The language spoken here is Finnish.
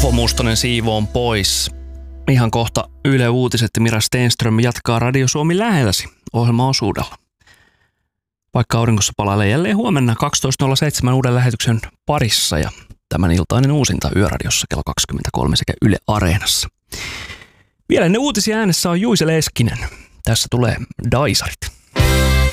Juho Mustonen siivoon pois. Ihan kohta Yle Uutiset ja Mira Stenström jatkaa Radio Suomi lähelläsi ohjelmaosuudella. Vaikka auringossa palailee jälleen huomenna 12.07 uuden lähetyksen parissa ja tämän iltainen uusinta Yöradiossa kello 23 sekä Yle Areenassa. Vielä ennen uutisia äänessä on Juise Leskinen. Tässä tulee Daisarit.